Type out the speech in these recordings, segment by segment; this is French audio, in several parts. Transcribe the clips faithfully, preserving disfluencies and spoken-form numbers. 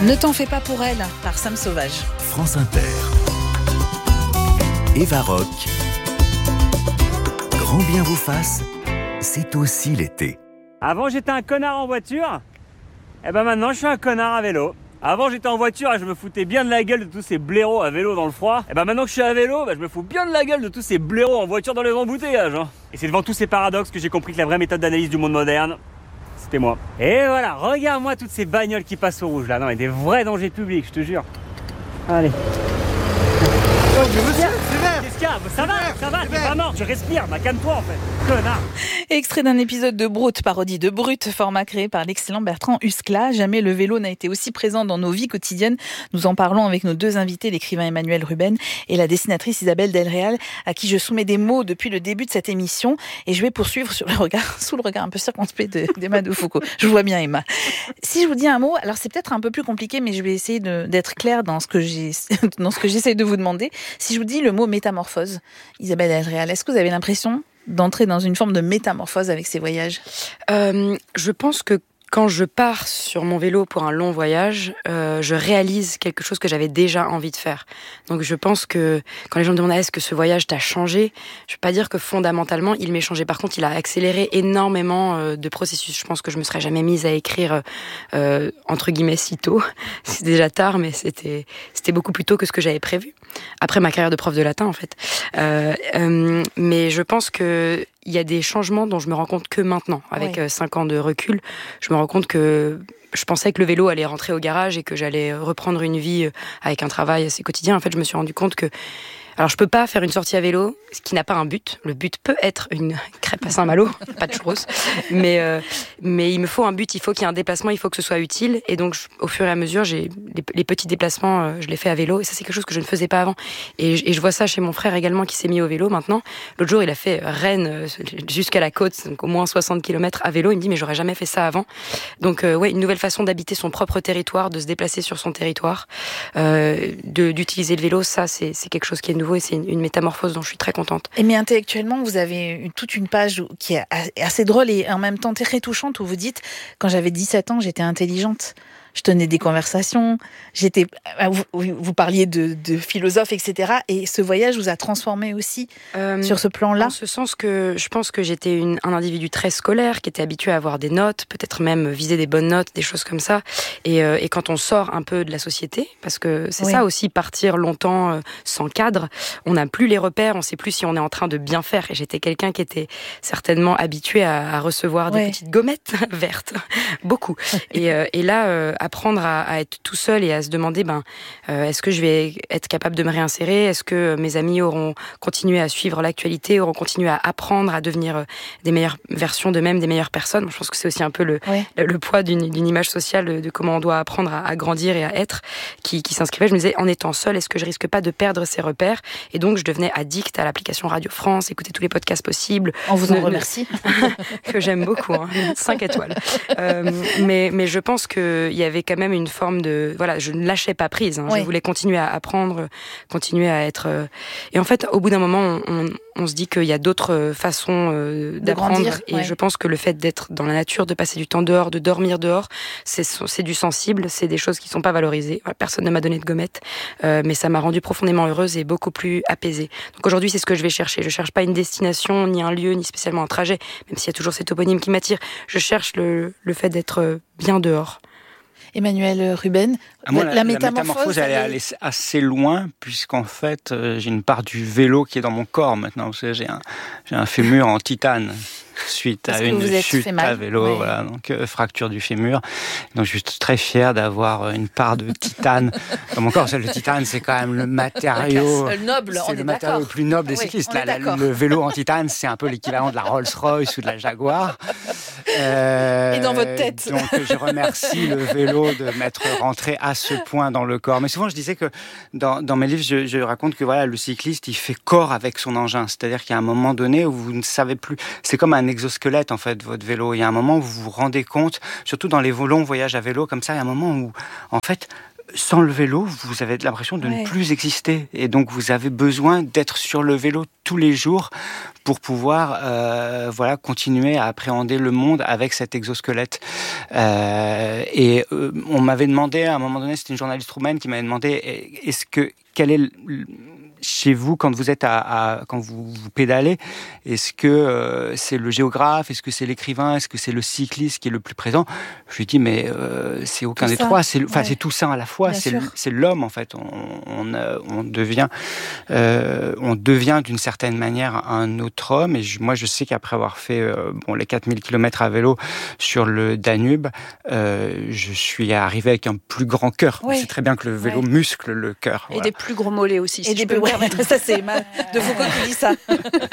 Ne t'en fais pas pour elle, par Sam Sauvage. France Inter. Eva Rock. Grand bien vous fasse, c'est aussi l'été. Avant j'étais un connard en voiture, et ben maintenant je suis un connard à vélo. Avant j'étais en voiture et je me foutais bien de la gueule de tous ces blaireaux à vélo dans le froid. Et ben maintenant que je suis à vélo, ben je me fous bien de la gueule de tous ces blaireaux en voiture dans les embouteillages. Hein. Et c'est devant tous ces paradoxes que j'ai compris que la vraie méthode d'analyse du monde moderne, c'était moi. Et voilà, regarde-moi toutes ces bagnoles qui passent au rouge là. Non mais des vrais dangers publics, je te jure. Allez. Oh, je vous Qu'est-ce qu'il y a ? Ça va, ça va, t'es pas mort, tu respires, bah calme-toi en fait, connard. Extrait d'un épisode de Brut, parodie de Brut, format créé par l'excellent Bertrand Huskla. Jamais le vélo n'a été aussi présent dans nos vies quotidiennes. Nous en parlons avec nos deux invités, l'écrivain Emmanuel Ruben et la dessinatrice Isabelle Delréal, à qui je soumets des mots depuis le début de cette émission. Et je vais poursuivre sur le regard, sous le regard un peu circonspect de, d'Emma de Foucault. Je vous vois bien, Emma. Si je vous dis un mot, alors c'est peut-être un peu plus compliqué, mais je vais essayer de, d'être claire dans ce que j'ai, dans ce que j'essaie de vous demander. Si je vous dis le mot métamorphose, Isabelle Delréal, est-ce que vous avez l'impression d'entrer dans une forme de métamorphose avec ces voyages ? euh, Je pense que quand je pars sur mon vélo pour un long voyage, euh, je réalise quelque chose que j'avais déjà envie de faire. Donc je pense que quand les gens me demandent ah, est-ce que ce voyage t'a changé, je peux pas dire que fondamentalement il m'est changé. Par contre, il a accéléré énormément euh, de processus. Je pense que je me serais jamais mise à écrire euh, entre guillemets si tôt. C'est déjà tard, mais c'était c'était beaucoup plus tôt que ce que j'avais prévu. Après ma carrière de prof de latin, en fait. Euh, euh, mais je pense que il y a des changements dont je me rends compte que maintenant, avec oui. cinq ans de recul. Je me rends compte que je pensais que le vélo allait rentrer au garage et que j'allais reprendre une vie avec un travail assez quotidien. En fait, je me suis rendu compte que alors je peux pas faire une sortie à vélo, ce qui n'a pas un but. Le but peut être une crêpe à Saint-Malo, pas de churros, mais euh, mais il me faut un but. Il faut qu'il y ait un déplacement, il faut que ce soit utile. Et donc je, au fur et à mesure, j'ai les, les petits déplacements, euh, je les fais à vélo. Et ça c'est quelque chose que je ne faisais pas avant. Et, et je vois ça chez mon frère également qui s'est mis au vélo maintenant. L'autre jour il a fait Rennes euh, jusqu'à la côte, donc au moins soixante kilomètres à vélo. Il me dit mais j'aurais jamais fait ça avant. Donc euh, ouais, une nouvelle façon d'habiter son propre territoire, de se déplacer sur son territoire, euh, de d'utiliser le vélo. Ça c'est c'est quelque chose qui est nouveau et c'est une, une métamorphose dont je suis très contente. Et mais intellectuellement, vous avez une, toute une page qui est assez drôle et en même temps très touchante où vous dites « Quand j'avais dix-sept ans, j'étais intelligente ». Je tenais des conversations, j'étais, vous, vous parliez de, de philosophes, et cetera. Et ce voyage vous a transformé aussi euh, sur ce plan-là. En ce sens que je pense que j'étais une, un individu très scolaire, qui était habitué à avoir des notes, peut-être même viser des bonnes notes, des choses comme ça. Et, euh, et quand on sort un peu de la société, parce que c'est oui. ça aussi, partir longtemps euh, sans cadre, on n'a plus les repères, on ne sait plus si on est en train de bien faire. Et j'étais quelqu'un qui était certainement habitué à, à recevoir des oui. petites gommettes vertes, beaucoup. Et, euh, et là, euh, apprendre à, à être tout seul et à se demander ben euh, est-ce que je vais être capable de me réinsérer, est-ce que mes amis auront continué à suivre l'actualité, auront continué à apprendre à devenir des meilleures versions d'eux-mêmes, des meilleures personnes. Je pense que c'est aussi un peu le, ouais. le, le poids d'une, d'une image sociale de, de comment on doit apprendre à, à grandir et à être qui, qui s'inscrivait. Je me disais en étant seule, est-ce que je risque pas de perdre ces repères? Et donc je devenais addict à l'application Radio France, écouter tous les podcasts possibles. On vous en ne, remercie. que j'aime beaucoup, hein, cinq étoiles. Euh, mais, mais je pense qu'il y avait avait quand même une forme de voilà, je ne lâchais pas prise. Hein. Oui. Je voulais continuer à apprendre, continuer à être. Euh... Et en fait, au bout d'un moment, on, on, on se dit qu'il y a d'autres façons euh, d'apprendre. Grandir, et ouais. je pense que le fait d'être dans la nature, de passer du temps dehors, de dormir dehors, c'est, c'est du sensible. C'est des choses qui sont pas valorisées. Voilà, personne ne m'a donné de gommette, euh, mais ça m'a rendue profondément heureuse et beaucoup plus apaisée. Donc aujourd'hui, c'est ce que je vais chercher. Je cherche pas une destination, ni un lieu, ni spécialement un trajet, même s'il y a toujours cet toponyme qui m'attire. Je cherche le, le fait d'être bien dehors. Emmanuel Ruben, ah, moi, la, la, la métamorphose, métamorphose elle est allée assez loin, puisqu'en fait, euh, j'ai une part du vélo qui est dans mon corps maintenant. Vous savez, j'ai un, j'ai un fémur en titane suite Parce à une chute à vélo, ouais. voilà, donc euh, fracture du fémur. Donc je suis très fier d'avoir une part de titane dans mon corps. Le titane, c'est quand même le matériau, le noble, c'est on le est matériau d'accord. le plus noble des oui, cyclistes. La, la, le vélo en titane, c'est un peu l'équivalent de la Rolls-Royce ou de la Jaguar. Euh, Et dans votre tête. Donc je remercie le vélo de m'être rentré à ce point dans le corps. Mais souvent, je disais que dans, dans mes livres, je, je raconte que voilà, le cycliste, il fait corps avec son engin. C'est-à-dire qu'il y a un moment donné où vous ne savez plus. C'est comme un exosquelette, en fait, votre vélo. Il y a un moment où vous vous rendez compte, surtout dans les longs voyages à vélo, comme ça, il y a un moment où, en fait, sans le vélo, vous avez l'impression de ouais. ne plus exister. Et donc, vous avez besoin d'être sur le vélo tous les jours pour pouvoir euh, voilà, continuer à appréhender le monde avec cet exosquelette. Euh, et euh, on m'avait demandé, à un moment donné, c'était une journaliste roumaine qui m'avait demandé, est-ce que, quel est le, chez vous, quand vous êtes à, à quand vous, vous pédalez, est-ce que euh, c'est le géographe, est-ce que c'est l'écrivain, est-ce que c'est le cycliste qui est le plus présent? Je lui dis mais euh, c'est aucun tout des ça. trois, c'est enfin ouais. c'est tout ça à la fois, Bien c'est, sûr. c'est l'homme en fait. On, on, on devient euh, on devient d'une certaine manière un autre homme. Et je, moi je sais qu'après avoir fait euh, bon les quatre mille kilomètres à vélo sur le Danube, euh, je suis arrivé avec un plus grand cœur. Ouais. C'est très bien que le vélo Ouais. muscle le cœur. Et Voilà. des plus gros mollets aussi. Et Si des je peux peu- me permettre. ça c'est Ma- de Foucault qui dit ça.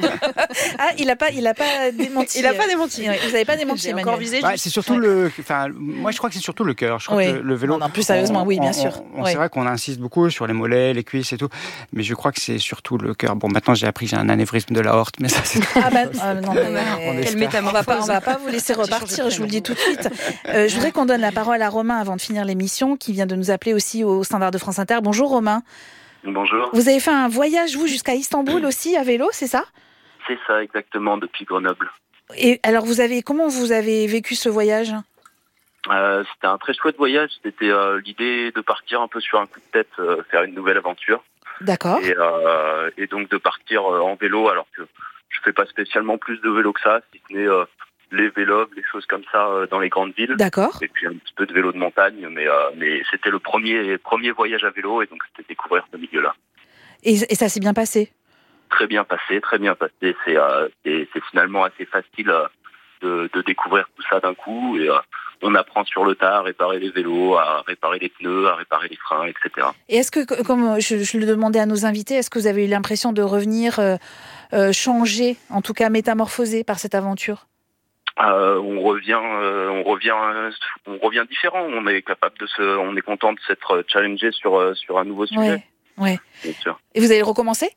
Ah, il a pas, il a pas démenti. Il a pas démenti. Ouais, Vous avez pas démenti, J'ai Emmanuel. encore visé. Ouais, juste- c'est surtout Ouais. le. Enfin, moi, je crois que c'est surtout le cœur. Je crois Oui. que le, le vélo. Non, non, plus sérieusement, on- oui, bien on- sûr. on- Ouais. C'est vrai qu'on insiste beaucoup sur les mollets, les cuisses et tout, mais je crois que c'est surtout le cœur. Bon, maintenant, j'ai appris que j'ai un anévrisme de l'aorte, mais ça, c'est. Ah bah ah, non, mais, On euh, espère. Quelle on va pas, on métamorphose. va pas vous laisser repartir. Je vous le dis tout de suite. Euh, je voudrais qu'on donne la parole à Romain avant de finir l'émission, qui vient de nous appeler aussi au Standard de France Inter. Bonjour Romain. Bonjour, Vous avez fait un voyage vous jusqu'à Istanbul aussi à vélo, c'est ça? c'est ça exactement, depuis Grenoble. Et alors vous avez comment vous avez vécu ce voyage? Euh, c'était un très chouette voyage, c'était euh, l'idée de partir un peu sur un coup de tête, euh, faire une nouvelle aventure. D'accord. Et, euh, et donc de partir euh, en vélo, alors que je fais pas spécialement plus de vélo que ça, si ce n'est euh, les vélos, les choses comme ça euh, dans les grandes villes. D'accord. Et puis un petit peu de vélo de montagne, mais, euh, mais c'était le premier, premier voyage à vélo, et donc c'était découvrir ce milieu-là. Et, et ça s'est bien passé? Très bien passé, très bien passé. C'est, euh, c'est, c'est finalement assez facile euh, de, de découvrir tout ça d'un coup. Et euh, on apprend sur le tas à réparer les vélos, à réparer les pneus, à réparer les freins, et cetera. Et est-ce que, comme je, je le demandais à nos invités, est-ce que vous avez eu l'impression de revenir euh, euh, changé, en tout cas métamorphosé par cette aventure? Euh, on revient, euh, on revient, euh, on revient différent. On est capable de se, on est content de s'être challengé sur euh, sur un nouveau sujet, Ouais, ouais. bien sûr. Et vous allez recommencer?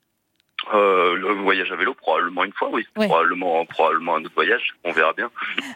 Euh, le voyage à vélo, probablement une fois, oui. Ouais. Probablement, probablement un autre voyage. On verra bien.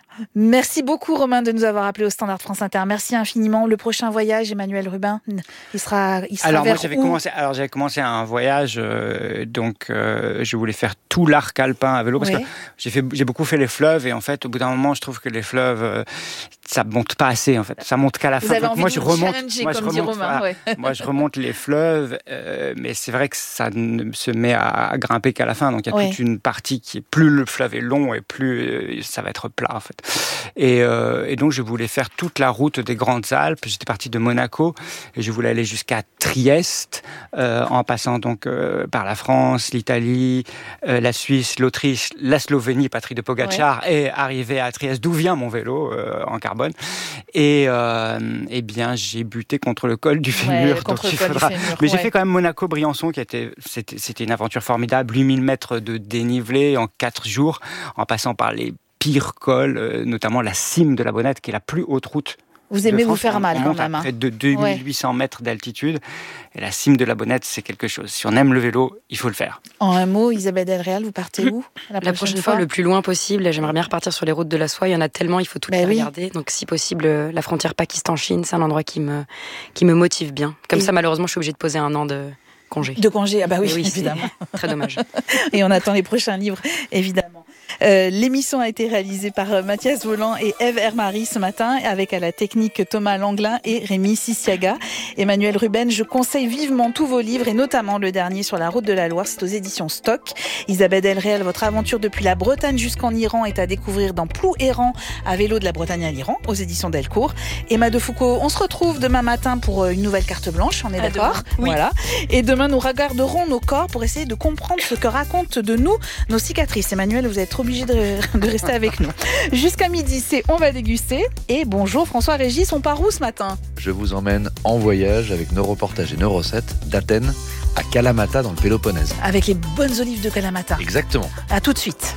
Merci beaucoup Romain de nous avoir appelés au Standard de France Inter. Merci infiniment. Le prochain voyage, Emmanuel Rubin, il sera, il sera Alors vers moi j'avais où? commencé, alors j'avais commencé un voyage, euh, donc euh, je voulais faire tout l'arc alpin à vélo parce Ouais. que j'ai fait, j'ai beaucoup fait les fleuves et en fait au bout d'un moment je trouve que les fleuves euh, ça monte pas assez en fait, ça monte qu'à la Vous fin. avez Donc, envie moi de je vous remonte, challenger, moi je comme dit remonte, Romain. voilà. Ouais. Moi je remonte les fleuves, euh, mais c'est vrai que ça ne se met à grimper qu'à la fin, donc il y a Ouais. toute une partie qui est plus le fleuve est long et plus euh, ça va être plat en fait. Et, euh, et donc je voulais faire toute la route des Grandes Alpes. J'étais parti de Monaco et je voulais aller jusqu'à Trieste, euh, en passant donc euh, par la France, l'Italie, euh, la Suisse, l'Autriche, la Slovénie, patrie de Pogacar, et arriver à Trieste, d'où vient mon vélo euh, en carbone. Et euh, eh bien j'ai buté contre le col du fémur. Ouais, contre donc le il col du faudra- fémur, Mais j'ai ouais. fait quand même Monaco-Briançon, qui était c'était, c'était une aventure formidable, huit mille mètres de dénivelé en quatre jours, en passant par les pires cols, euh, notamment la cime de la Bonnette, qui est la plus haute route. Vous aimez de vous France. faire On- mal on quand monte même. à hein. près de deux mille huit cents mètres d'altitude. Et la cime de la Bonnette, c'est quelque chose. Si on aime le vélo, il faut le faire. En un mot, Isabelle Delréal, vous partez où La prochaine fois, le plus loin possible. J'aimerais bien repartir sur les routes de la soie. Il y en a tellement, il faut toutes Bah les oui. regarder. Donc, si possible, euh, la frontière Pakistan-Chine, c'est un endroit qui me, qui me motive bien. Comme Et- ça, malheureusement, je suis obligée de poser un an de congé. De congé, ah bah oui, Mais oui, c'est évidemment. très dommage. Et on attend les prochains livres, évidemment. Euh, l'émission a été réalisée par euh, Mathias Voland et Ève Hermary ce matin, avec à la technique Thomas Langlin et Rémi Sissiaga. Emmanuel Ruben, je conseille vivement tous vos livres, et notamment le dernier sur la route de la Loire, c'est aux éditions Stock. Isabelle Delréal, votre aventure depuis la Bretagne jusqu'en Iran est à découvrir dans Plou errant à vélo de la Bretagne à l'Iran, aux éditions Delcourt. Emma de Foucault, on se retrouve demain matin pour une nouvelle carte blanche, on est À d'accord? demain. Oui. Voilà. Et demain, nous regarderons nos corps pour essayer de comprendre ce que racontent de nous nos cicatrices. Emmanuel, vous êtes obligé de, de rester avec nous. Jusqu'à midi, c'est On va déguster. Et bonjour François Régis, on part où ce matin? Je vous emmène en voyage avec nos reportages et nos recettes d'Athènes à Kalamata dans le Péloponnèse. Avec les bonnes olives de Kalamata. Exactement. À tout de suite.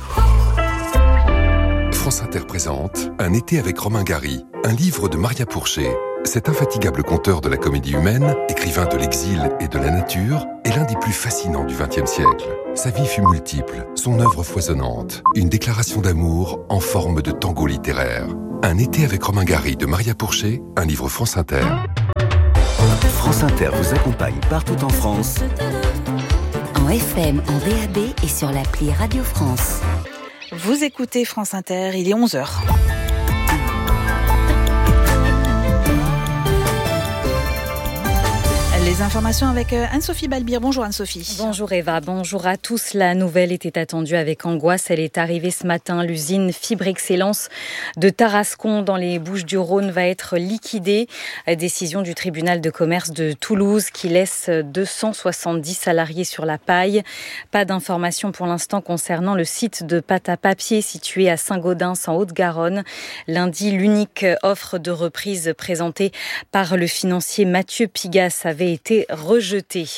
France Inter présente Un été avec Romain Gary, un livre de Maria Pourchet. Cet infatigable conteur de la comédie humaine, écrivain de l'exil et de la nature, est l'un des plus fascinants du vingtième siècle. Sa vie fut multiple, son œuvre foisonnante, une déclaration d'amour en forme de tango littéraire. Un été avec Romain Gary de Maria Pourchet, un livre France Inter. France Inter vous accompagne partout en France. En F M, en D A B et sur l'appli Radio France. Vous écoutez France Inter, il est onze heures. Les informations avec Anne-Sophie Balbir. Bonjour Anne-Sophie. Bonjour Eva, bonjour à tous. La nouvelle était attendue avec angoisse. Elle est arrivée ce matin. L'usine Fibre Excellence de Tarascon dans les Bouches-du-Rhône va être liquidée. Décision du tribunal de commerce de Toulouse qui laisse deux cent soixante-dix salariés sur la paille. Pas d'informations pour l'instant concernant le site de pâte à papier situé à Saint-Gaudens en Haute-Garonne. Lundi, l'unique offre de reprise présentée par le financier Mathieu Pigas avait été rejeté.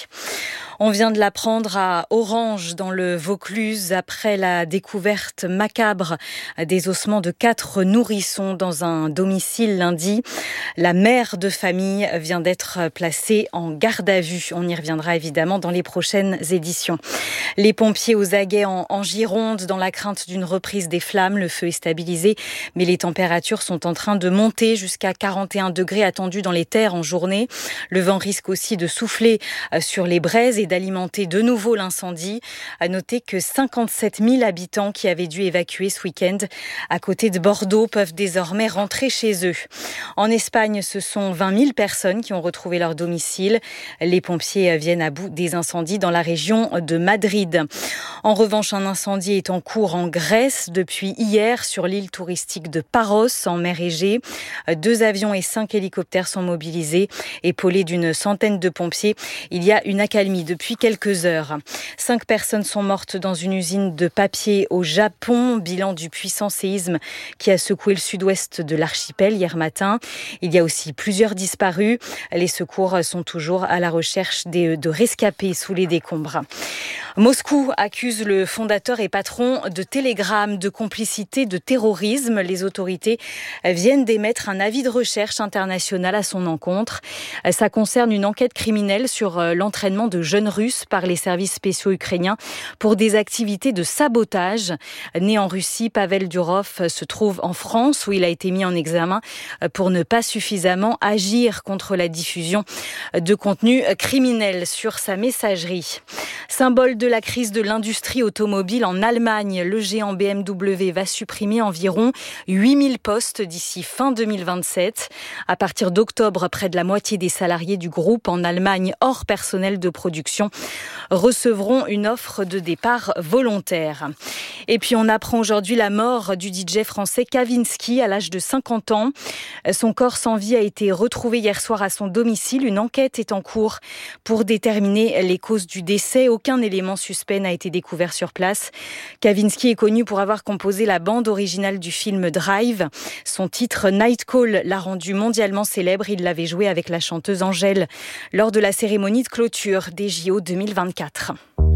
On vient de l'apprendre à Orange, dans le Vaucluse, après la découverte macabre des ossements de quatre nourrissons dans un domicile lundi. La mère de famille vient d'être placée en garde à vue. On y reviendra évidemment dans les prochaines éditions. Les pompiers aux aguets en, en Gironde, dans la crainte d'une reprise des flammes. Le feu est stabilisé, mais les températures sont en train de monter jusqu'à quarante et un degrés attendus dans les terres en journée. Le vent risque aussi de souffler sur les braises et d'alimenter de nouveau l'incendie. À noter que cinquante-sept mille habitants qui avaient dû évacuer ce week-end à côté de Bordeaux peuvent désormais rentrer chez eux. En Espagne, ce sont vingt mille personnes qui ont retrouvé leur domicile. Les pompiers viennent à bout des incendies dans la région de Madrid. En revanche, un incendie est en cours en Grèce depuis hier sur l'île touristique de Paros en mer Égée. Deux avions et cinq hélicoptères sont mobilisés, épaulés d'une centaine de pompiers. Il y a une accalmie depuis quelques heures. Cinq personnes sont mortes dans une usine de papier au Japon. Bilan du puissant séisme qui a secoué le sud-ouest de l'archipel hier matin. Il y a aussi plusieurs disparus. Les secours sont toujours à la recherche de, de rescapés sous les décombres. Moscou accuse le fondateur et patron de Telegram de complicité de terrorisme. Les autorités viennent d'émettre un avis de recherche international à son encontre. Ça concerne une enquête criminelle sur l'entraînement de jeunes Russes par les services spéciaux ukrainiens pour des activités de sabotage. Né en Russie, Pavel Durov se trouve en France où il a été mis en examen pour ne pas suffisamment agir contre la diffusion de contenu criminel sur sa messagerie. Symbole de la crise de l'industrie automobile en Allemagne, le géant B M W va supprimer environ huit mille postes d'ici fin deux mille vingt-sept. À partir d'octobre, près de la moitié des salariés du groupe en Allemagne, hors personnel de production, recevront une offre de départ volontaire. Et puis on apprend aujourd'hui la mort du D J français Kavinsky à l'âge de cinquante ans. Son corps sans vie a été retrouvé hier soir à son domicile. Une enquête est en cours pour déterminer les causes du décès. Aucun élément suspect n'a été découvert sur place. Kavinsky est connu pour avoir composé la bande originale du film Drive. Son titre Night Call l'a rendu mondialement célèbre. Il l'avait joué avec la chanteuse Angèle lors de la cérémonie de clôture des J O deux mille vingt-quatre.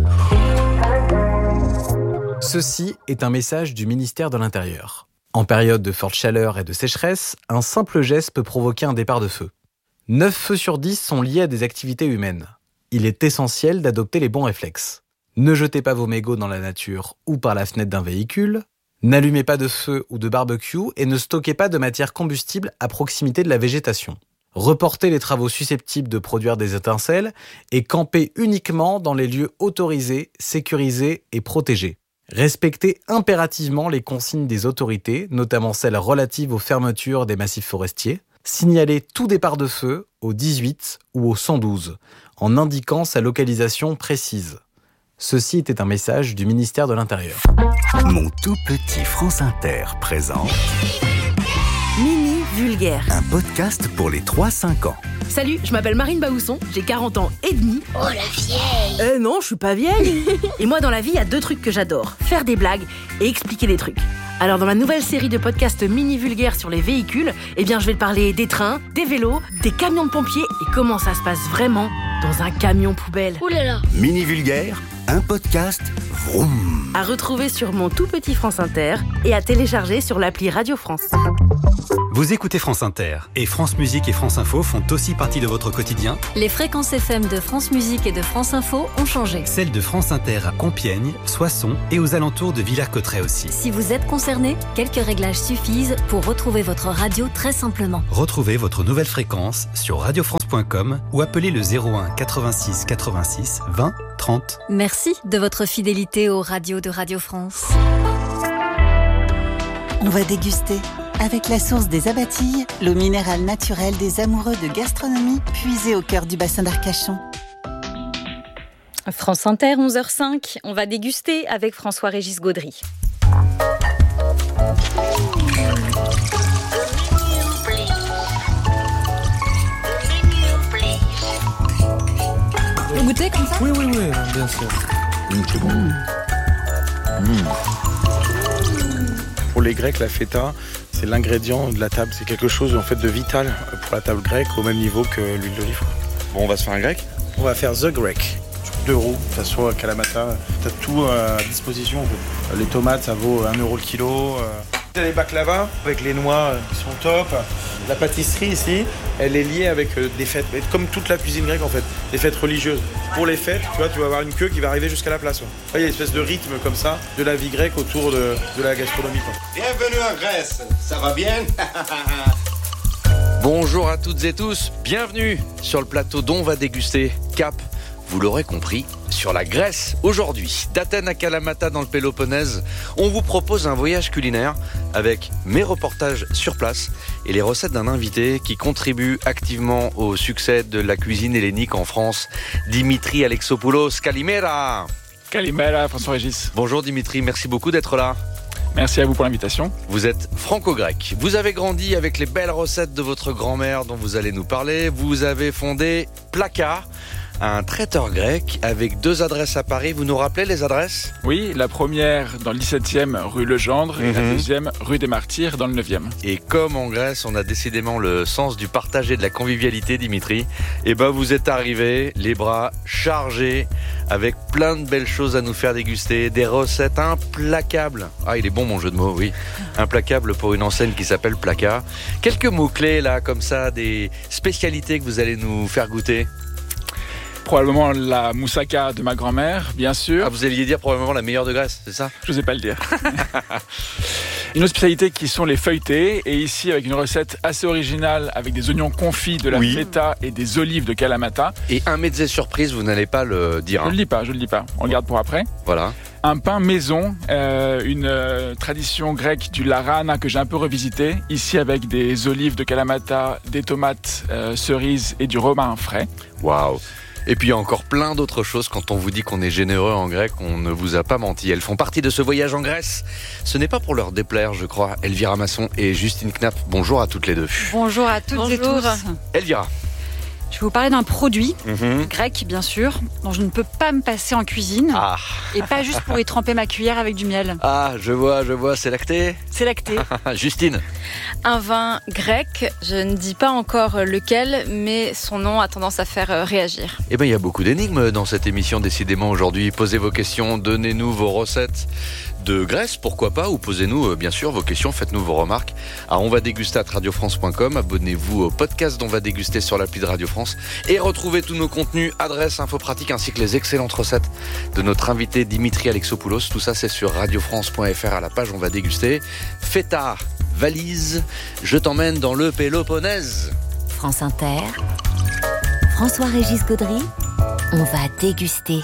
Ceci est un message du ministère de l'Intérieur. En période de forte chaleur et de sécheresse, un simple geste peut provoquer un départ de feu. neuf feux sur dix sont liés à des activités humaines. Il est essentiel d'adopter les bons réflexes. Ne jetez pas vos mégots dans la nature ou par la fenêtre d'un véhicule. N'allumez pas de feu ou de barbecue et ne stockez pas de matière combustible à proximité de la végétation. Reportez les travaux susceptibles de produire des étincelles et campez uniquement dans les lieux autorisés, sécurisés et protégés. Respectez impérativement les consignes des autorités, notamment celles relatives aux fermetures des massifs forestiers. Signalez tout départ de feu au dix-huit ou au cent douze, en indiquant sa localisation précise. Ceci était un message du ministère de l'Intérieur. Mon tout petit France Inter présente Mini Vulgaire, un podcast pour les trois cinq ans. Salut, je m'appelle Marine Baousson, j'ai quarante ans et demi. Oh la vieille! Euh non, je suis pas vieille. Et moi dans la vie, il y a deux trucs que j'adore, faire des blagues et expliquer des trucs. Alors dans ma nouvelle série de podcasts mini vulgaires sur les véhicules, eh bien je vais te parler des trains, des vélos, des camions de pompiers et comment ça se passe vraiment dans un camion poubelle. Ouh là là! Mini Vulgaire, un podcast vroom. À retrouver sur mon tout petit France Inter et à télécharger sur l'appli Radio France. Vous écoutez France Inter et France Musique et France Info font aussi partie de votre quotidien. Les fréquences F M de France Musique et de France Info ont changé. Celles de France Inter à Compiègne, Soissons et aux alentours de Villers-Cotterêts aussi. Si vous êtes concerné, quelques réglages suffisent pour retrouver votre radio très simplement. Retrouvez votre nouvelle fréquence sur radio france point com ou appelez le zéro un quatre-vingt-six quatre-vingt-six vingt trente. Merci de votre fidélité aux radios de Radio France. On va déguster. Avec la source des Abatilles, l'eau minérale naturelle des amoureux de gastronomie, puisée au cœur du bassin d'Arcachon. France Inter, onze heures cinq, on va déguster avec François-Régis Gaudry. Vous goûtez comme ça ? Oui, oui, oui, bien sûr. Mmh, c'est bon. Mmh. Mmh. Pour les Grecs, la feta, c'est l'ingrédient de la table. C'est quelque chose en fait de vital pour la table grecque, au même niveau que l'huile d'olive. Bon, on va se faire un grec ? On va faire The Grec. Deux euros, que ça soit à Kalamata. T'as tout à disposition. En fait. Les tomates, ça vaut un euro le kilo. T'as les baklava avec les noix qui sont top. La pâtisserie ici, elle est liée avec des fêtes, comme toute la cuisine grecque en fait, des fêtes religieuses. Pour les fêtes, tu vois, tu vas avoir une queue qui va arriver jusqu'à la place. Il y a une espèce de rythme comme ça de la vie grecque autour de, de la gastronomie. Quoi. Bienvenue en Grèce, ça va bien? Bonjour à toutes et tous, bienvenue sur le plateau dont on va déguster Cap. Vous l'aurez compris, sur la Grèce, aujourd'hui, d'Athènes à Kalamata dans le Péloponnèse, on vous propose un voyage culinaire avec mes reportages sur place et les recettes d'un invité qui contribue activement au succès de la cuisine hellénique en France, Dimitri Alexopoulos. Kalimera. Kalimera, François-Régis. Bonjour Dimitri, merci beaucoup d'être là. Merci à vous pour l'invitation. Vous êtes franco-grec. Vous avez grandi avec les belles recettes de votre grand-mère dont vous allez nous parler. Vous avez fondé Plaka, un traiteur grec avec deux adresses à Paris. Vous nous rappelez les adresses ? Oui, la première dans le dix-septième rue Legendre et mmh. la deuxième rue des Martyrs dans le neuvième. Et comme en Grèce, on a décidément le sens du partage et de la convivialité, Dimitri, et ben vous êtes arrivé les bras chargés avec plein de belles choses à nous faire déguster, des recettes implacables. Ah, il est bon mon jeu de mots, oui. Implacable pour une enseigne qui s'appelle Plaka. Quelques mots-clés là, comme ça, des spécialités que vous allez nous faire goûter. Probablement la moussaka de ma grand-mère, bien sûr. Ah, vous alliez dire probablement la meilleure de Grèce, c'est ça ? Je n'osais pas le dire. Une autre spécialité qui sont les feuilletés, et ici avec une recette assez originale avec des oignons confits, de la oui. feta et des olives de Kalamata. Et un mezze surprise, vous n'allez pas le dire. Hein. Je ne le dis pas, je ne le dis pas. On le garde pour après. Voilà. Un pain maison, euh, une euh, tradition grecque du larana que j'ai un peu revisité, ici avec des olives de Kalamata, des tomates euh, cerises et du romarin frais. Waouh! Et puis il y a encore plein d'autres choses. Quand on vous dit qu'on est généreux en grec, on ne vous a pas menti. Elles font partie de ce voyage en Grèce. Ce n'est pas pour leur déplaire, je crois. Elvira Masson et Justine Knapp, bonjour à toutes les deux. Bonjour à toutes bonjour. et tous. Elvira. Je vais vous parler d'un produit mmh. grec, bien sûr, dont je ne peux pas me passer en cuisine. Ah. Et pas juste pour y tremper ma cuillère avec du miel. Ah, je vois, je vois, c'est lacté. C'est lacté. Justine. Un vin grec, je ne dis pas encore lequel, mais son nom a tendance à faire réagir. Eh bien, il y a beaucoup d'énigmes dans cette émission, décidément, aujourd'hui. Posez vos questions, donnez-nous vos recettes de Grèce, pourquoi pas, ou posez-nous bien sûr vos questions, faites-nous vos remarques à on va déguster à radio france point com. Abonnez-vous au podcast d'On va déguster sur l'appli de Radio France et retrouvez tous nos contenus, adresses, infos pratiques ainsi que les excellentes recettes de notre invité Dimitri Alexopoulos. Tout ça c'est sur radio france point f r à la page On va déguster. Feta, valise, je t'emmène dans le Péloponnèse. France Inter, François-Régis Gaudry, on va déguster.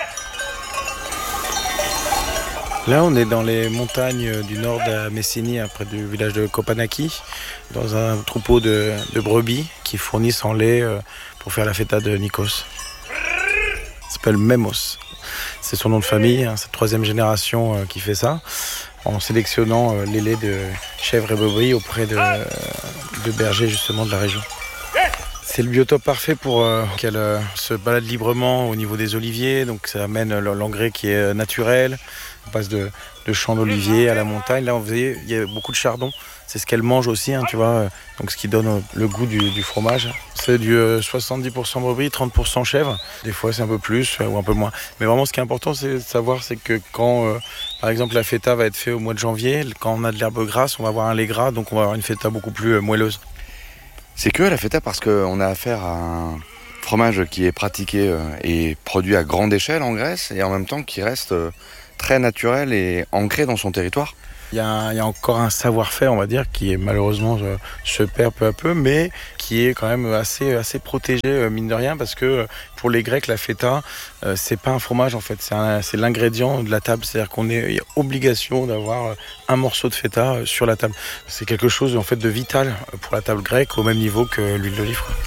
Là, on est dans les montagnes du nord de Messénie, près du village de Kopanaki, dans un troupeau de, de brebis qui fournissent en lait pour faire la feta de Nikos. Il s'appelle Memos. C'est son nom de famille, hein, c'est la troisième génération qui fait ça, en sélectionnant les laits de chèvres et brebis auprès de, de bergers justement de la région. C'est le biotope parfait pour euh, qu'elle euh, se balade librement au niveau des oliviers. Donc ça amène l'engrais qui est naturel. On passe de, de champs d'oliviers à la montagne. Là, vous voyez, il y a beaucoup de chardon. C'est ce qu'elle mange aussi, hein, tu vois. Donc ce qui donne le goût du, du fromage. C'est du euh, soixante-dix pour cent brebis, trente pour cent chèvre. Des fois, c'est un peu plus euh, ou un peu moins. Mais vraiment, ce qui est important, c'est de savoir, c'est que quand, euh, par exemple, la feta va être faite au mois de janvier, quand on a de l'herbe grasse, on va avoir un lait gras, donc on va avoir une feta beaucoup plus euh, moelleuse. C'est que la feta parce qu'on a affaire à un fromage qui est pratiqué euh, et produit à grande échelle en Grèce et en même temps qui reste euh, très naturel et ancré dans son territoire. Il y, a, il y a encore un savoir-faire, on va dire, qui est malheureusement euh, se perd peu à peu, mais qui est quand même assez, assez protégé, euh, mine de rien, parce que pour les Grecs, la feta, euh, c'est pas un fromage en fait, c'est, un, c'est l'ingrédient de la table. C'est-à-dire qu'on est, il y a obligation d'avoir un morceau de feta euh, sur la table. C'est quelque chose en fait de vital pour la table grecque, au même niveau que l'huile d'olive, quoi.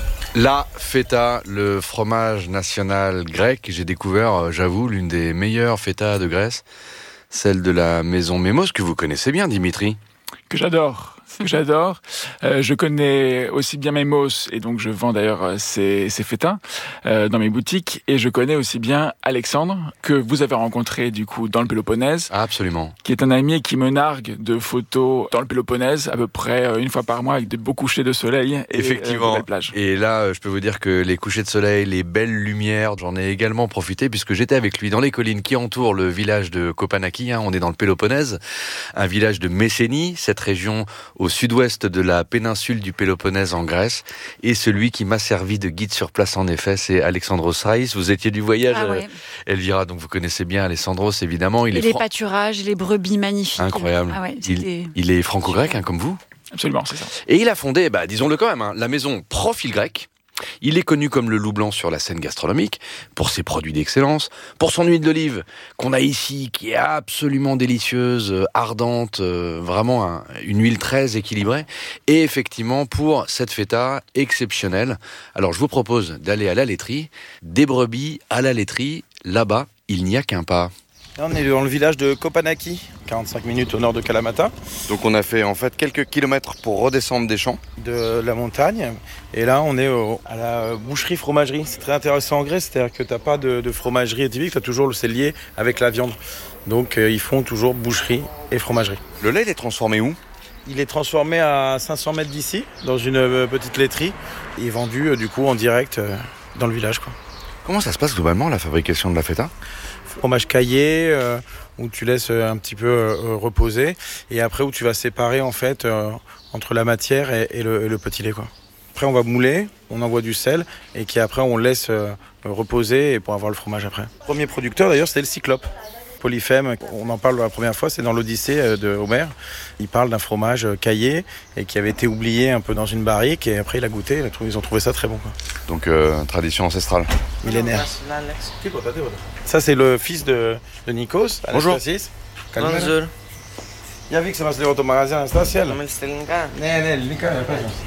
La feta, le fromage national grec, j'ai découvert, j'avoue, l'une des meilleures fetas de Grèce, celle de la maison Mémos, que vous connaissez bien, Dimitri. Que j'adore. que j'adore. Euh, je connais aussi bien Mémos, et donc je vends d'ailleurs ces, ces fétas euh, dans mes boutiques. Et je connais aussi bien Alexandre, que vous avez rencontré du coup dans le Péloponnèse. Ah, absolument. Qui est un ami qui me nargue de photos dans le Péloponnèse, à peu près une fois par mois, avec de beaux couchers de soleil et effectivement. Euh, de belles plages. Et là, je peux vous dire que les couchers de soleil, les belles lumières, j'en ai également profité, puisque j'étais avec lui dans les collines qui entourent le village de Kopanaki. Hein, on est dans le Péloponnèse, un village de Messénie, cette région au sud-ouest de la péninsule du Péloponnèse en Grèce. Et celui qui m'a servi de guide sur place, en effet, c'est Alexandros Saïs. Vous étiez du voyage, ah, ouais. Elvira, donc vous connaissez bien Alexandros, évidemment. Il et est les fran... pâturages, les brebis magnifiques. Incroyable. Ah ouais, il, il est franco-grec, hein, comme vous. Absolument, c'est ça. Et il a fondé, bah, disons-le quand même, hein, la maison Profil Grec. Il est connu comme le loup blanc sur la scène gastronomique, pour ses produits d'excellence, pour son huile d'olive, qu'on a ici, qui est absolument délicieuse, ardente, euh, vraiment un, une huile très équilibrée, et effectivement pour cette feta exceptionnelle. Alors je vous propose d'aller à la laiterie, des brebis à la laiterie, là-bas, il n'y a qu'un pas. Là, on est dans le village de Kopanaki, quarante-cinq minutes au nord de Kalamata. Donc on a fait en fait quelques kilomètres pour redescendre des champs. De la montagne. Et là, on est au, à la boucherie-fromagerie. C'est très intéressant en Grèce, c'est-à-dire que tu n'as pas de, de fromagerie typique, tu as toujours le c'est lié avec la viande. Donc euh, ils font toujours boucherie et fromagerie. Le lait, il est transformé où ? Il est transformé à cinq cents mètres d'ici, dans une euh, petite laiterie. Il est vendu euh, du coup en direct euh, dans le village, quoi. Comment ça se passe globalement, la fabrication de la feta ? Fromage caillé, euh, où tu laisses un petit peu euh, reposer, et après où tu vas séparer en fait euh, entre la matière et, et, le, et le petit lait, quoi. Après on va mouler, on envoie du sel, et qui après on laisse euh, reposer et pour avoir le fromage après. Le premier producteur d'ailleurs c'était le Cyclope. Polyphème, on en parle la première fois, c'est dans l'Odyssée de Homère. Il parle d'un fromage caillé et qui avait été oublié un peu dans une barrique, et après il a goûté, ils ont trouvé ça très bon, quoi. Donc euh, tradition ancestrale. Millénaire. Ça c'est le fils de, de Nikos. Bonjour. Bonjour. Για δείξε μας λίγο το μαγαζί, Αναστάσια. Να μιλήσεις ελληνικά. Ναι, ναι, ελληνικά, πες μας.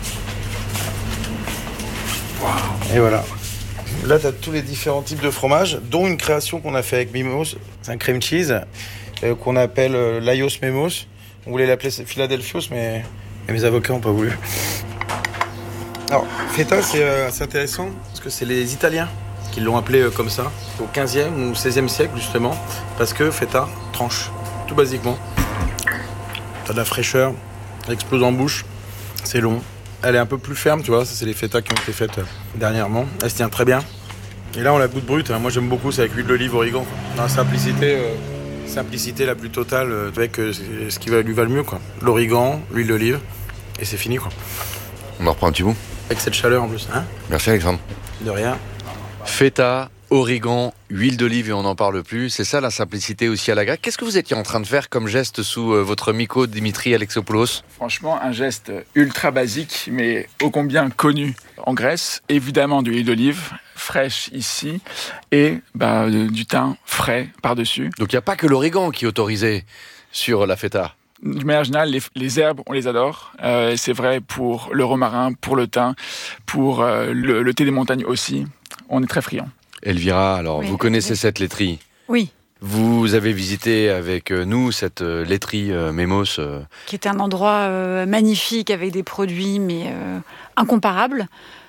Et voilà. Là, tu as tous les différents types de fromages, dont une création qu'on a fait avec Mimos. C'est un cream cheese euh, qu'on appelle euh, l'Aios Memos. On voulait l'appeler Philadelphios, mais, mais mes avocats n'ont pas voulu. Alors, feta, c'est euh, assez intéressant, parce que c'est les Italiens qui l'ont appelé euh, comme ça, au quinzième ou seizième siècle, justement, parce que feta, tranche, tout basiquement. Tu as de la fraîcheur, elle explose en bouche, c'est long. Elle est un peu plus ferme, tu vois, ça c'est les feta qui ont été faites dernièrement. Elle se tient très bien. Et là on la goûte brute, hein. Moi j'aime beaucoup, c'est avec huile d'olive, origan. Dans la simplicité, euh, simplicité la plus totale, euh, avec euh, ce qui va, lui va le mieux, quoi. L'origan, l'huile d'olive, et c'est fini, quoi. On en reprend un petit bout. Avec cette chaleur en plus, hein. Merci Alexandre. De rien. Feta, origan, huile d'olive et on n'en parle plus. C'est ça la simplicité aussi à la grecque. Qu'est-ce que vous étiez en train de faire comme geste sous euh, votre myco, Dimitri Alexopoulos ? Franchement, un geste ultra basique, mais ô combien connu en Grèce. Évidemment, de l'huile d'olive fraîche ici et bah, du thym frais par-dessus. Donc il n'y a pas que l'origan qui est autorisé sur la feta ? De manière générale, les, les herbes, on les adore. Euh, c'est vrai pour le romarin, pour le thym, pour euh, le, le thé des montagnes aussi. On est très friands. Elvira, alors oui, vous connaissez oui. cette laiterie ? Oui. Vous avez visité avec nous cette laiterie euh, Mémos euh... qui est un endroit euh, magnifique avec des produits mais euh, incomparables.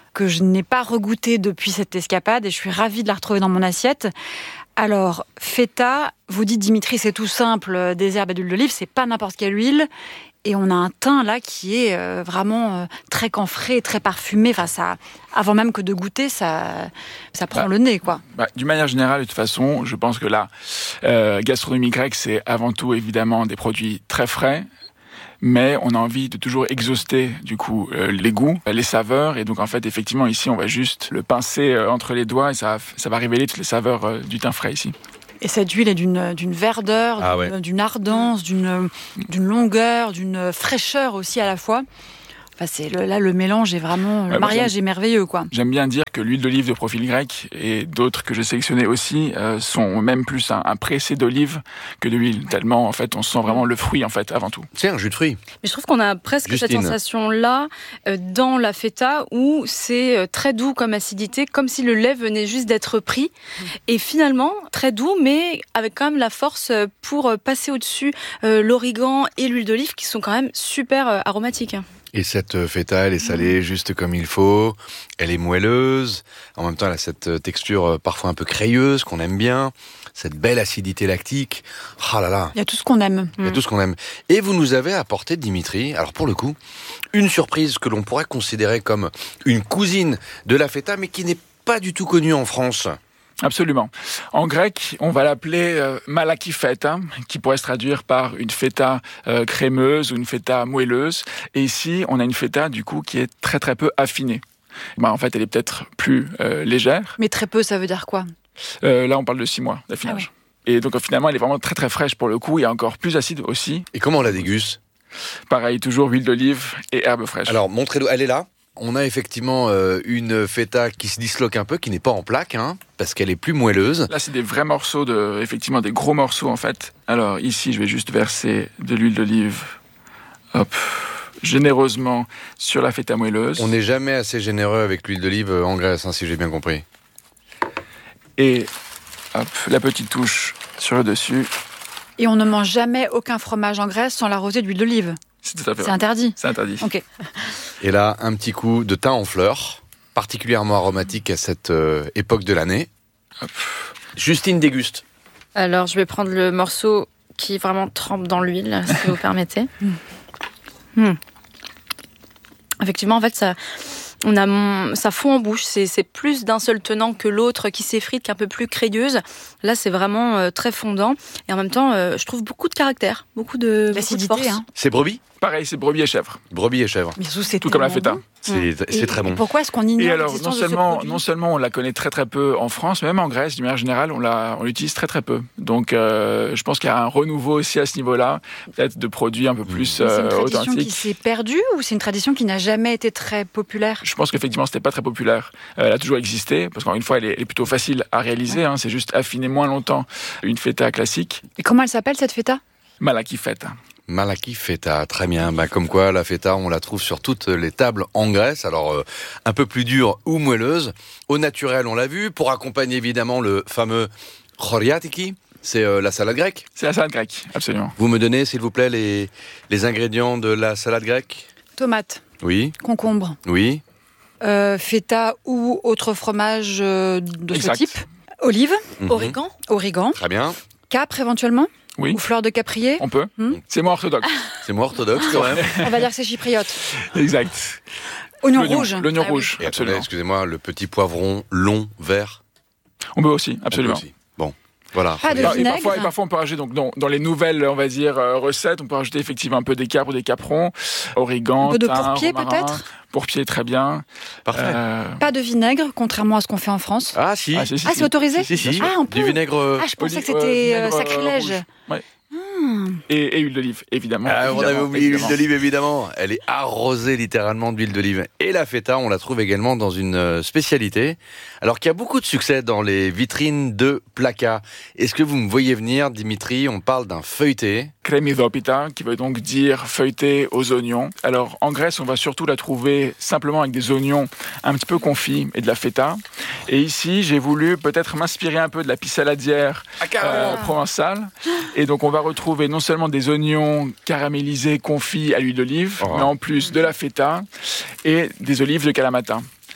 que je n'ai pas regoûté depuis cette escapade et je suis ravie de la retrouver dans mon assiette. Alors, feta, vous dites Dimitri, c'est tout simple, des herbes et d'huile d'olive, c'est pas n'importe quelle huile. Et on a un thym là qui est euh, vraiment euh, très camphré, très parfumé. Enfin, ça, avant même que de goûter, ça, ça prend bah, le nez, quoi. Bah, d'une manière générale, de toute façon, je pense que la euh, gastronomie grecque, c'est avant tout évidemment des produits très frais. Mais on a envie de toujours exhauster du coup euh, les goûts, les saveurs, et donc en fait effectivement ici on va juste le pincer euh, entre les doigts et ça, ça va révéler toutes les saveurs euh, du thym frais ici. Et cette huile est d'une, d'une verdeur, ah d'une, ouais. d'une ardence, d'une, d'une longueur, d'une fraîcheur aussi à la fois. Enfin, c'est le, là, le mélange est vraiment... Le ouais, mariage est merveilleux, quoi. J'aime bien dire que l'huile d'olive de profil grec et d'autres que j'ai sélectionnées aussi euh, sont même plus un, un pressé d'olive que de l'huile. Tellement, en fait, on sent vraiment le fruit, en fait, avant tout. C'est un jus de fruit. Mais je trouve qu'on a presque Justine. cette sensation-là euh, dans la feta où c'est euh, très doux comme acidité, comme si le lait venait juste d'être pris. Mmh. Et finalement, très doux, mais avec quand même la force pour passer au-dessus euh, l'origan et l'huile d'olive qui sont quand même super euh, aromatiques. Et cette feta, elle est salée juste comme il faut, elle est moelleuse, en même temps elle a cette texture parfois un peu crayeuse qu'on aime bien, cette belle acidité lactique. Ah oh là là. Il y a tout ce qu'on aime. Il y a tout ce qu'on aime. Et vous nous avez apporté, Dimitri, alors pour le coup, une surprise que l'on pourrait considérer comme une cousine de la feta, mais qui n'est pas du tout connue en France. Absolument. En grec, on va l'appeler euh, malaki feta, qui pourrait se traduire par une feta euh, crémeuse ou une feta moelleuse. Et ici, on a une feta, du coup, qui est très très peu affinée. Bah, en fait, elle est peut-être plus euh, légère. Mais très peu, ça veut dire quoi ? euh, Là, on parle de six mois d'affinage. Ah oui. Et donc, finalement, elle est vraiment très très fraîche pour le coup, et encore plus acide aussi. Et comment on la déguste ? Pareil, toujours huile d'olive et herbes fraîches. Alors, montrez-nous, elle est là ? On a effectivement euh, une feta qui se disloque un peu, qui n'est pas en plaque, hein, parce qu'elle est plus moelleuse. Là, c'est des vrais morceaux, de, effectivement des gros morceaux en fait. Alors ici, je vais juste verser de l'huile d'olive, hop, généreusement sur la feta moelleuse. On n'est jamais assez généreux avec l'huile d'olive en Grèce, hein, si j'ai bien compris. Et hop, la petite touche sur le dessus. Et on ne mange jamais aucun fromage en Grèce sans l'arroser d'huile d'olive. C'est tout à fait C'est interdit. C'est interdit. Ok. Et là, un petit coup de thym en fleurs, particulièrement aromatique à cette euh, époque de l'année. Hop. Justine déguste. Alors, je vais prendre le morceau qui vraiment trempe dans l'huile, si vous permettez. Mm. Mm. Effectivement, en fait, ça, on a mon, ça fond en bouche. C'est, c'est plus d'un seul tenant que l'autre qui s'effrite, qui est un peu plus crayeuse. Là, c'est vraiment euh, très fondant. Et en même temps, euh, je trouve beaucoup de caractère, beaucoup de, l'acidité, beaucoup de force. Hein. C'est brebis ? Pareil, c'est brebis et chèvre. Brebis et chèvre. Mais surtout, c'est tout comme la feta. Bon. C'est, c'est et, très bon. Et pourquoi est-ce qu'on ignore et alors, l'existence non de seulement, ce produit ? non seulement on la connaît très très peu en France, mais même en Grèce, d'une manière générale, on, la, on l'utilise très très peu. Donc, euh, je pense qu'il y a un renouveau aussi à ce niveau-là, peut-être de produits un peu plus euh, authentiques. C'est une tradition qui s'est perdue ou c'est une tradition qui n'a jamais été très populaire ? Je pense qu'effectivement, c'était pas très populaire. Euh, elle a toujours existé, parce qu'encore une fois, elle est, elle est plutôt facile à réaliser. Ouais. Hein, c'est juste affiner moins longtemps une feta classique. Et comment elle s'appelle cette feta ? Malaki feta. Malaki feta, très bien. Bah, comme quoi, la feta, on la trouve sur toutes les tables en Grèce. Alors, euh, un peu plus dure ou moelleuse. Au naturel, on l'a vu. Pour accompagner, évidemment, le fameux choriatiki. C'est euh, la salade grecque. C'est la salade grecque, absolument. Vous me donnez, s'il vous plaît, les, les ingrédients de la salade grecque ? Tomate. Oui. Concombre. Oui. Euh, feta ou autre fromage euh, de exact. Ce type. Olive. Mm-hmm. Origan. Origan. Très bien. Capre, éventuellement. Oui. Ou fleur de caprier. On peut. Hmm. C'est moins orthodoxe. C'est moins orthodoxe quand même. On va dire que c'est chypriote. Exact. Oignon l'oignon, rouge. L'oignon ah, rouge, oui. Et absolument. attendez, excusez-moi, le petit poivron long, vert. On peut aussi, absolument. On peut aussi. Bon. Voilà. Pas de et, vinaigre. parfois, et parfois, on peut rajouter donc dans, dans les nouvelles, on va dire euh, recettes, on peut rajouter effectivement un peu des capres ou des caprons, origan, un peu de thym, pourpier romarin, peut-être. Pourpier, très bien. Parfait. Euh... Pas de vinaigre, contrairement à ce qu'on fait en France. Ah si. Ah, si, si, ah c'est autorisé. Si, si. Ah on peut. Du vinaigre. Ah je pensais que euh, c'était euh, vinaigre, sacrilège. Euh, ouais. Hmm. Et, et huile d'olive, évidemment. Ah, on évidemment, avait oublié évidemment. l'huile d'olive, évidemment. Elle est arrosée littéralement d'huile d'olive. Et la feta, on la trouve également dans une spécialité. Alors qu'il y a beaucoup de succès dans les vitrines de Plaka. Est-ce que vous me voyez venir, Dimitri ? On parle d'un feuilleté. Kremidopita, qui veut donc dire feuilleté aux oignons. Alors, en Grèce, on va surtout la trouver simplement avec des oignons un petit peu confits et de la feta. Et ici, j'ai voulu peut-être m'inspirer un peu de la pissaladière euh, provençale. Et donc, on va retrouver non seulement des oignons caramélisés, confits à l'huile d'olive, oh. mais en plus de la feta et des olives de Kalamata.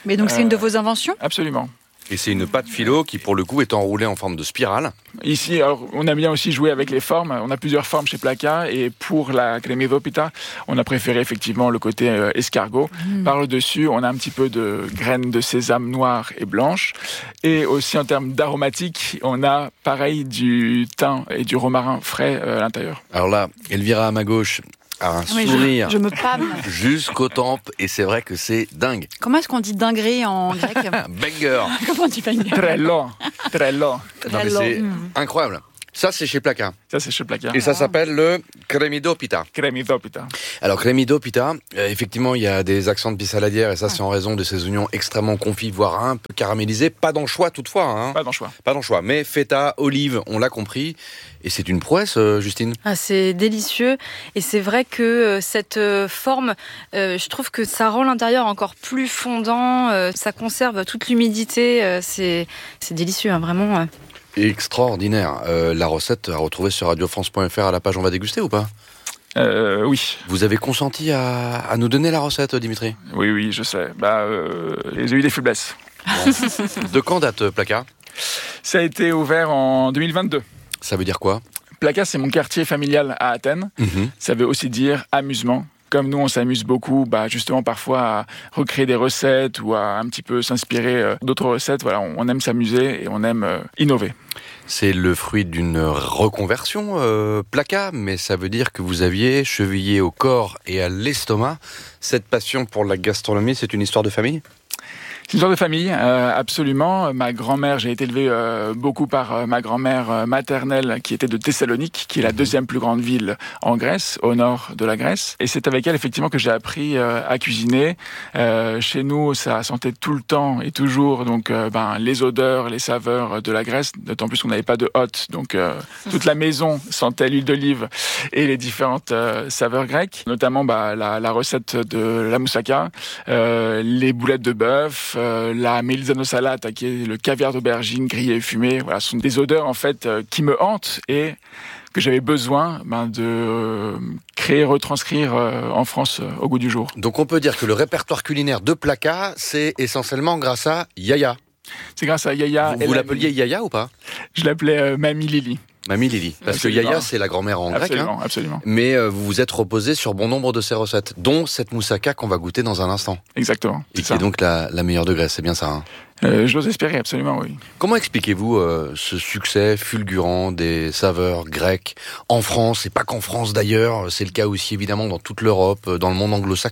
Mais donc c'est une de vos inventions ? Absolument. Et c'est une pâte philo qui, pour le coup, est enroulée en forme de spirale. Ici, alors, on a bien aussi joué avec les formes. On a plusieurs formes chez Plaka. Et pour la cremido pita, on a préféré effectivement le côté euh, escargot. Mmh. Par le dessus, on a un petit peu de graines de sésame noires et blanches. Et aussi en termes d'aromatiques, on a pareil du thym et du romarin frais euh, à l'intérieur. Alors là, Elvira à ma gauche a un oui, sourire je, je me pâme jusqu'aux tempes. Et c'est vrai que c'est dingue. Comment est-ce qu'on dit dinguerie en grec ? Banger. Comment on dit banger ? Très long. Très long. Non, mais c'est mmh. incroyable. Ça, c'est chez Plaka. Ça, c'est chez Plaka. Et ça s'appelle le cremido pita. Cremido pita. Alors, cremido pita, euh, effectivement, il y a des accents de pisse saladière, et ça, c'est en raison de ces oignons extrêmement confits, voire un peu caramélisés. Pas d'anchois, toutefois. Hein. Pas d'anchois. Pas d'anchois. Mais feta, olive, on l'a compris. Et c'est une prouesse, euh, Justine. Ah, c'est délicieux. Et c'est vrai que euh, cette euh, forme, euh, je trouve que ça rend l'intérieur encore plus fondant. Euh, ça conserve toute l'humidité. Euh, c'est, c'est délicieux, hein, vraiment. Euh. Extraordinaire. Euh, la recette à retrouver sur radio france point f r à la page On va déguster ou pas ? Euh, oui. Vous avez consenti à, à nous donner la recette, Dimitri ? Oui, oui, je sais. Bah, euh, j'ai eu des faiblesses. Bon. De quand date Plaka ? Ça a été ouvert en deux mille vingt-deux. Ça veut dire quoi ? Plaka, c'est mon quartier familial à Athènes. Mmh. Ça veut aussi dire amusement. Comme nous, on s'amuse beaucoup, bah, justement, parfois à recréer des recettes ou à un petit peu s'inspirer euh, d'autres recettes. Voilà, on, on aime s'amuser et on aime euh, innover. C'est le fruit d'une reconversion, euh, Plaka, mais ça veut dire que vous aviez chevillé au corps et à l'estomac cette passion pour la gastronomie. C'est une histoire de famille ? C'est une histoire de famille, euh, absolument. Ma grand-mère, j'ai été élevé euh, beaucoup par euh, ma grand-mère euh, maternelle qui était de Thessalonique, qui est la deuxième plus grande ville en Grèce, au nord de la Grèce. Et c'est avec elle, effectivement, que j'ai appris euh, à cuisiner. Euh, chez nous, ça sentait tout le temps et toujours donc euh, ben, les odeurs, les saveurs de la Grèce, d'autant plus qu'on n'avait pas de hotte. Donc euh, toute la maison sentait l'huile d'olive et les différentes euh, saveurs grecques, notamment bah, la, la recette de la moussaka, euh, les boulettes de bœuf, Euh, la melizano salata, qui est le caviar d'aubergine grillé et fumé. Voilà, ce sont des odeurs en fait euh, qui me hantent et que j'avais besoin ben, de euh, créer, retranscrire euh, en France euh, au goût du jour. Donc on peut dire que le répertoire culinaire de Plaka, c'est essentiellement grâce à Yaya. C'est grâce à Yaya. Vous, vous l'appeliez Yaya ou pas ? Je l'appelais euh, Mamie Lily. Mamie Lily, parce absolument. Que Yaya, c'est la grand-mère en grec. Absolument, hein. absolument. Mais euh, vous vous êtes reposé sur bon nombre de ces recettes, dont cette moussaka qu'on va goûter dans un instant. Exactement. Et qui ça. Est donc la, la meilleure de Grèce, c'est bien ça hein euh, J'ose espérer, absolument, oui. Comment expliquez-vous euh, ce succès fulgurant des saveurs grecques en France, et pas qu'en France d'ailleurs, c'est le cas aussi évidemment dans toute l'Europe, dans le monde anglo-saxon ?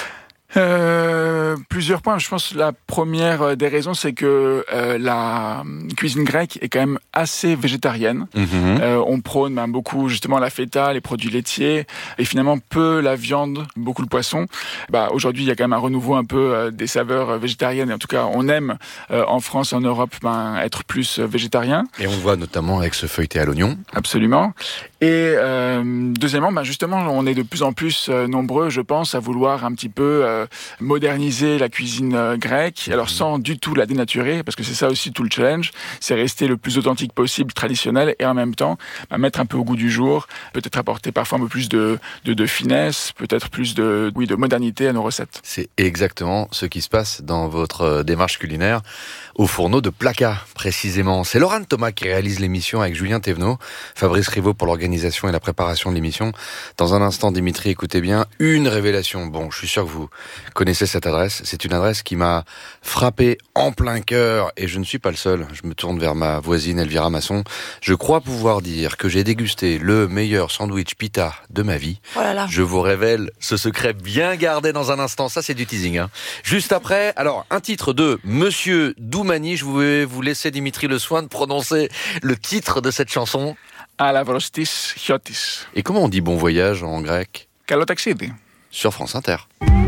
Euh, plusieurs points. Je pense que la première des raisons, c'est que euh, la cuisine grecque est quand même assez végétarienne. Mmh. Euh, on prône ben, beaucoup justement la feta, les produits laitiers, et finalement peu la viande, beaucoup le poisson. Bah, aujourd'hui, il y a quand même un renouveau un peu euh, des saveurs végétariennes. Et en tout cas, on aime euh, en France, en Europe, ben, être plus végétarien. Et on le voit notamment avec ce feuilleté à l'oignon. Absolument. Et euh, deuxièmement, ben, justement, on est de plus en plus euh, nombreux, je pense, à vouloir un petit peu euh, moderniser la cuisine euh, grecque, alors sans du tout la dénaturer, parce que c'est ça aussi tout le challenge, c'est rester le plus authentique possible, traditionnel, et en même temps bah, mettre un peu au goût du jour, peut-être apporter parfois un peu plus de, de, de finesse, peut-être plus de, oui, de modernité à nos recettes. C'est exactement ce qui se passe dans votre démarche culinaire au fourneau de Plaka, précisément. C'est Laurent Thomas qui réalise l'émission avec Julien Thévenot, Fabrice Rivaud pour l'organisation et la préparation de l'émission. Dans un instant, Dimitri, écoutez bien, une révélation. Bon, je suis sûr que vous connaissez cette adresse. C'est une adresse qui m'a frappé en plein cœur et je ne suis pas le seul. Je me tourne vers ma voisine Elvira Masson. Je crois pouvoir dire que j'ai dégusté le meilleur sandwich pita de ma vie. Oh là là. Je vous révèle ce secret bien gardé dans un instant. Ça, c'est du teasing. Hein. Juste après, alors, un titre de Monsieur Doumani. Je vais vous laisser, Dimitri, le soin de prononcer le titre de cette chanson. Alavros-tis chiotis. Et comment on dit bon voyage en grec ? Καλό ταξίδι. Sur France Inter.